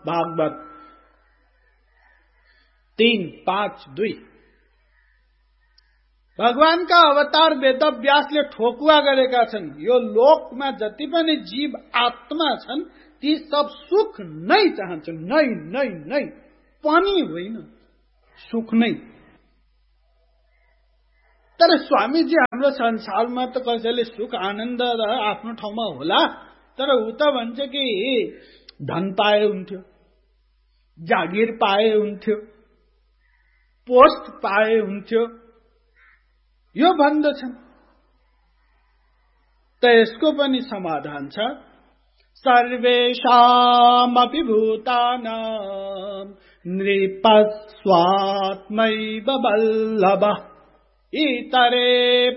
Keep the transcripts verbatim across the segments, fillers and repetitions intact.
भागवत तीन पांच दुई। भगवानका अवतार वेदव्यासले ठोकुवा गरेका छन्। यो लोकमा जति पनि जीव आत्मा छन् ती सब सुख नै चाहन्छन्। नै नै नै पनि होइन, सुख नै। तर स्वामीजी हाम्रो संसारमा त कसैले सुख आनन्द र आफ्नो ठाउँमा होला, तर उ त भन्छ कि धन पाए हुन्थ्यो, जागिर पाए हुन्थ्यो, पोस्ट पाए हुन्थ्यो, यो भन्दछन्। त यसको पनि समाधान छ। सर्वेषामपि भूतानां नृपस्वात्मैव वल्लभः इतरे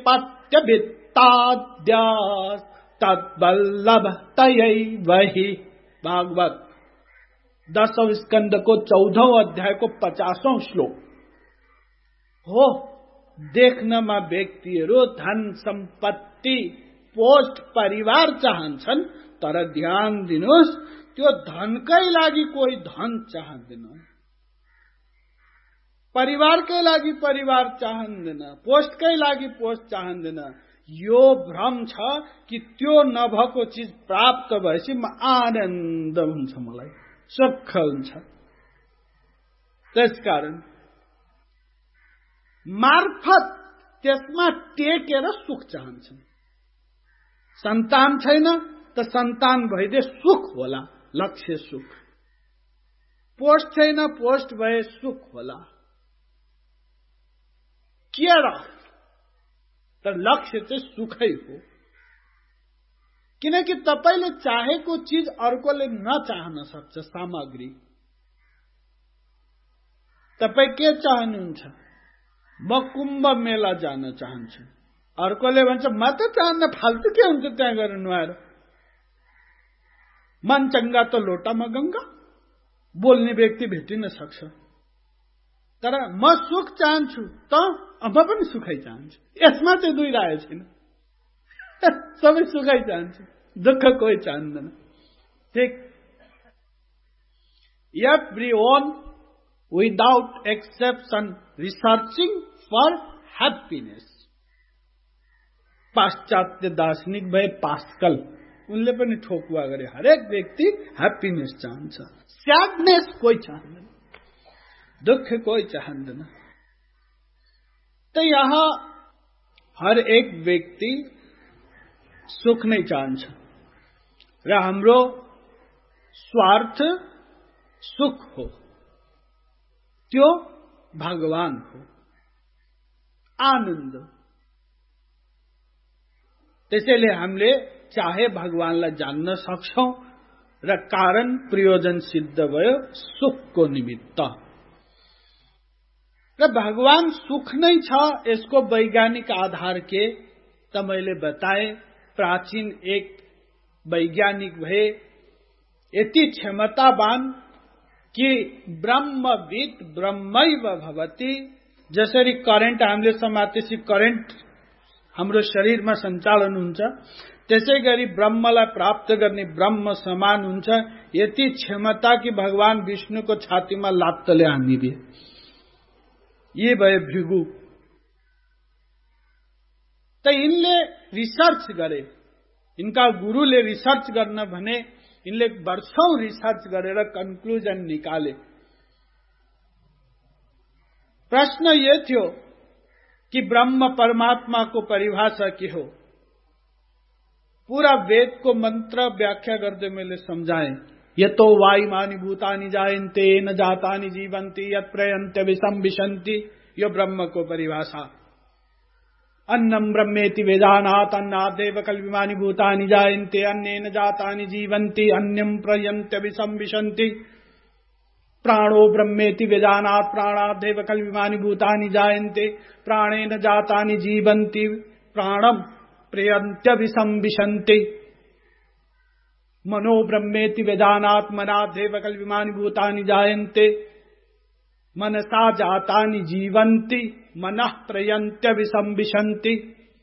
पत्यवित्ताद्यास् तद्वल्लभ तयैव हि। भागवत दसौं स्कंद को चौदह अध्याय को पचासौं श्लोक हो। देख्नमा व्यक्तिहरू धन सम्पत्ति पोस्ट परिवार चाहन्छन्, तर ध्यान दिनुहोस् त्यो धनकै लागि कोही धन चाहँदैन, परिवारकै लागि परिवार चाहँदैन, पोस्टकै लागि पोस्ट चाहँदैन। यो भ्रम छ कि त्यो नभएको चिज प्राप्त भएपछि म आनन्द हुन्छ, मलाई सुख हुन्छ। त्यसकारण मार्फत त्यसमा टेकेर सुख चाहन्छन्। सन्तान छैन त सन्तान भइदिए सुख होला, लक्ष्य सुख। पोस्ट छैन, पोस्ट भए सुख होला, केयर तर लक्ष्य चाहिँ सुखै हो। किनकि तपाईले चाहेको चिज अर्कोले नचाहन सक्छ। सामग्री तपाई के चाहनुहुन्छ? म कुम्भ मेला जान चाहन्छु, अर्कोले भन्छ म त चाहन्न, फाल्तु के हुन्छ त्यहाँ गएर नुहाएर। मन चंगा त लोटामा गंगा, बोल्ने व्यक्ति भेटिन सक्छ। तर म सुख चाहन्छु त अब पनि सुखै चाहन्छु। यसमा चाहिँ दुई राय छैन, सबै सुखै चाहन्छु, दुःख कोही चाहँदैन। ठीक। एभ्रीवन विदाउट एक्सेप्सन रिसर्चिङ फर ह्याप्पीनेस। पाश्चात्य दार्शनिक भए पास्कल, उनले पनि ठोकुवा गरे। हरेक व्यक्ति ह्याप्पीनेस चाहन्छ, स्याडनेस कोही चाहँदैन, दुःख कोही चाहँदैन। तो यहाँ हर एक व्यक्ति सुख नै चाहन्छ र हाम्रो स्वार्थ सुख हो, त्यो भगवान हो, आनन्द। त्यसैले हामीले चाहे भगवानलाई जान्न सक्छौं र कारण प्रयोजन सिद्ध भयो सुखको निमित्त। र भगवान सुख नै छ, यसको वैज्ञानिक आधार के त मैले बताए। प्राचीन एक वैज्ञानिक भए, यति क्षमतावान कि ब्रह्मविद ब्रह्मैव भवति। जसरी करेन्ट हामीले समातेपछि करेन्ट हाम्रो शरीरमा सञ्चालन हुन्छ, त्यसै गरी ब्रह्मलाई प्राप्त गर्ने ब्रह्म समान हुन्छ। यति क्षमता कि भगवान विष्णुको छातीमा लात्तले हानिदिए। ये भए भृगु। त इनले रिसर्च गरे, इनका गुरुले रिसर्च गर्न भने इनले वर्षौं रिसर्च गरेर कन्क्लुजन निकाले। प्रश्न ये थियो कि ब्रह्म परमात्मा को परिभाषा के हो। पूरा वेद को मंत्र व्याख्या करते मैले समझाए। यतो वायुमानि भूतानि जायन्ते न जातानि जीवन्ति यत् प्रयन्त्य विषम विशन्ति, यो ब्रह्म को परिभाषा। अन्नम ब्रह्मेति वेदानात् अन्नादेव कल्विमानि भूतानि जायन्ते अन्नेन जातानि जीवन्ति अन्यं प्रयन्त्य विषम विशन्ति। प्राणो ब्रह्मेति वेदानात् प्राणादेव कल्विमानि भूतानि जायन्ते प्राणेन जातानि जीवन्ति प्राणम प्रयन्त्य विषम विशन्ति। मनो ब्रह्मेति वेदानात् मनादेव कल्विमानि भूतानि जायन्ते मनसा जातानि जीवन्ति मनः प्रयन्त्य विषम विशन्ति।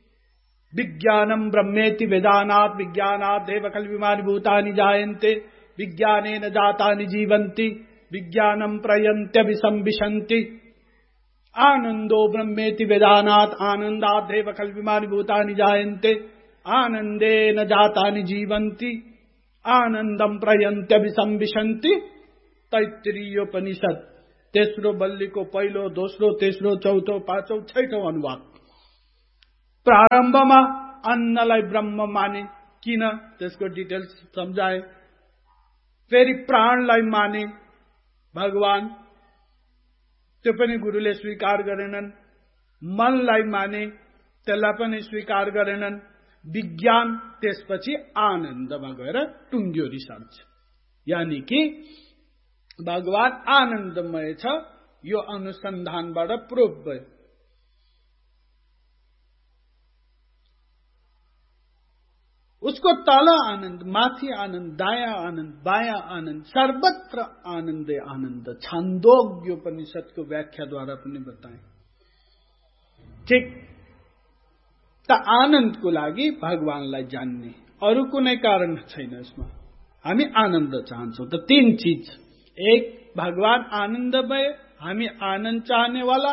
विज्ञानम ब्रह्मेति वेदानात् विज्ञानादेव कल्विमानि भूतानि जायन्ते विज्ञानेन जातानि जीवन्ति विज्ञानं प्रयन्त्यभिसंविशन्ति आनंदो ब्रह्मेति वेदानात् आनन्दादेव खल्विमानि भूतानि जायन्ते आनन्देन जातानि जीवन्ति आनन्दं प्रयन्त्यभिसंविशन्ति। तैत्तिरीयोपनिषद तेस्रो बल्लीको पहिलो दोस्रो तेस्रो चौथो पाँचौं छैठौं अनुवाद। प्रारम्भमा अन्नलाई ब्रह्म माने, किन त्यसको डिटेल्स सम्झाए। फेरि प्राणलाई माने भगवान, त्यो पनि गुरुले स्वीकार गरेनन्। मनलाई माने, त्यसलाई पनि स्वीकार गरेनन्। विज्ञान त्यसपछि आनन्दमा गएर टुङ्ग्यो रिसर्च, यानी कि भगवान आनन्दमय छ, यो अनुसन्धानबाट प्रुभ भयो। उसको तल आनन्द, माथि आनन्द, दायाँ आनन्द, बायाँ आनन्द, सर्वत्र आनन्दै आनन्द। छान्दोग्योपनिषदको व्याख्याद्वारा पनि बताए। ठीक, त आनन्दको लागि भगवानलाई जान्ने अरू कुनै कारण छैन यसमा। हामी आनन्द चाहन्छौँ त तीन चीज, एक भगवान आनन्दमय, हामी आनन्द चाहनेवाला,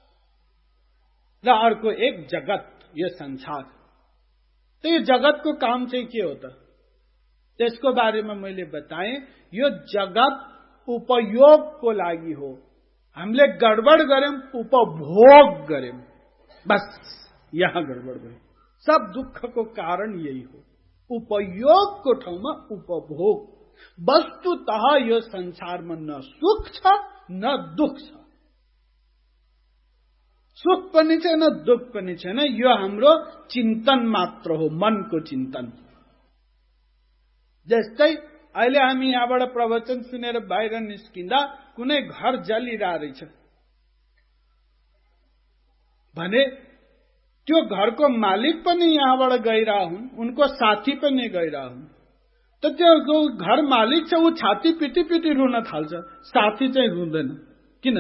र अर्को एक जगत, यो संसार। तो यो जगतको काम चाहिँ के हो त, त्यसको बारेमा मैले बताएँ। यो जगत उपयोगको लागि हो। हामीले गडबड गर्यौं, उपभोग गर्यौं, बस यहाँ गडबड भयो। सब दुःखको कारण यही हो, उपयोगको ठाउँमा उपभोग। वस्तुतः यो संसारमा न सुख छ न दुःख छ, सुख पनि छैन दुःख पनि छैन। यो हाम्रो चिन्तन मात्र हो, मनको चिन्तन। जस्तै अहिले हामी यहाँबाट प्रवचन सुनेर बाहिर निस्किँदा कुनै घर जलिरहेछ भने त्यो घरको मालिक पनि यहाँबाट गइरह हुन्, उनको साथी पनि गइरह हुन्, त त्यो घर मालिक छ ऊ छाती पिटी पिटी रुन थाल्छ, साथी चाहिँ रुँदैन। किन?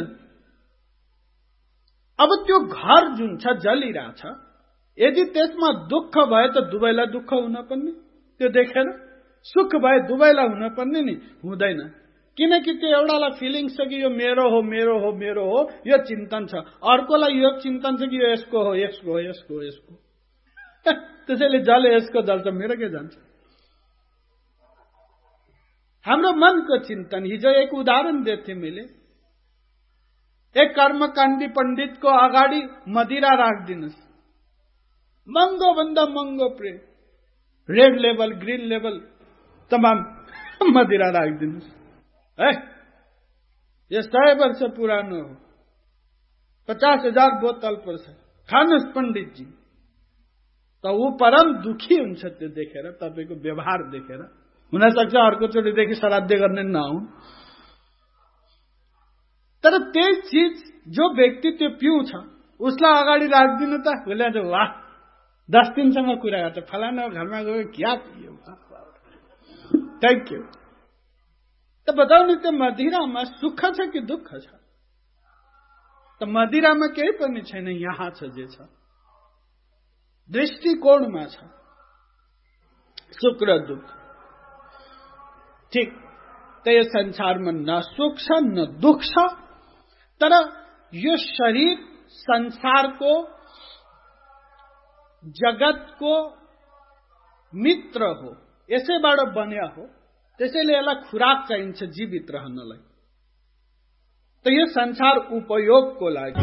अब त्यो घर जुन छ जलिरहेछ, यदि त्यसमा दुःख भए त दुवैलाई दुःख हुन पर्ने, त्यो देखेर सुख भए दुवैलाई हुन पर्ने नि, हुँदैन। किनकि त्यो एउटालाई फिलिङ्स छ कि यो मेरो हो मेरो हो मेरो हो, यो चिन्तन छ। अर्कोलाई यो चिन्तन छ कि यो यसको हो यसको हो यसको हो यसको। त्यसैले जले यसको जल्छ, मेरो के जान्छ। हाम्रो मनको चिन्तन। हिजो एक उदाहरण दिएको मैले, एक कर्मकाण्डी पण्डितको अगाडि मदिरा राखिदिनुस्, महँगो भन्दा महँगो प्रेम, रेड लेभल ग्रीन लेभल तमाम मदिरा राखिदिनुस्। है यो सय वर्ष पुरानो हो, पचास हजार बोतल पर्छ, खानुस् पण्डितजी। त ऊ परम दुखी हुन्छ त्यो देखेर, तपाईको व्यवहार देखेर। हुन सक्छ अर्कोचोटिदेखि श्राद्ध गर्ने नहुन्, तर त्यही चीज जो व्यक्ति त्यो पिउँछ उसलाई अगाडि राखिदिनु त, उसले चाहिँ वाह दस दिनसम्म कुरा गर्छ, फलाना घरमा गयो क्या पियो, थ्याङ्क यू। त बताउनु त्यो मदिरामा सुख छ कि दुःख छ? त मदिरामा केही पनि छैन, यहाँ छ जे छ, दृष्टिकोणमा छ सुख र दुःख। ठीक, त यो संसारमा न सुख छ न दुःख छ, तर यो शरीर संसारको जगतको मित्र हो, यसैबाट बन्या हो, त्यसैले यसलाई खुराक चाहिन्छ जीवित रहनलाई। त यो संसार उपयोगको लागि।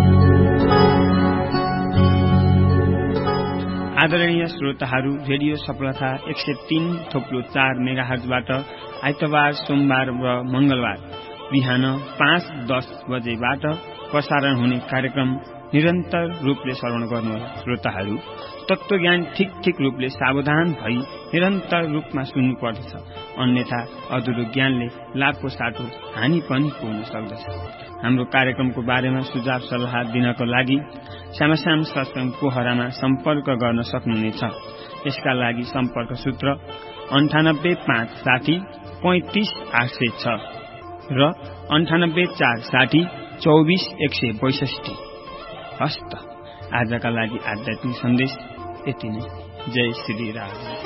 आदरणीय श्रोताहरू, रेडियो सफलता एक सय तीन थोप्लो चार मेगाहर्जबाट आइतबार, सोमबार र मंगलबार बिहान पाँच दस बजेबाट प्रसारण हुने कार्यक्रम निरन्तर रूपले श्रवण गर्नुहोला। श्रोताहरू, तत्त्वज्ञान ठिक ठिक रूपले सावधान भई निरन्तर रूपमा सुन्नुपर्दछ, अन्यथा अधुरो ज्ञानले लाभको साटो हानि पनि पुग्न सक्दछ। हाम्रो कार्यक्रमको बारेमा सुझाव सल्लाह दिनको लागि श्यामाश्याम सत्संग पोखरामा सम्पर्क गर्न सक्नुहुनेछ। यसका लागि सम्पर्क सूत्र अन्ठानब्बे पाँच साठी पैंतिस आठ सय छ र अन्ठानब्बे चार साठी चौबिस एक सय बैसठी। हस्त आजका लागि आध्यात्मिक सन्देश यति नै। जय श्री राम।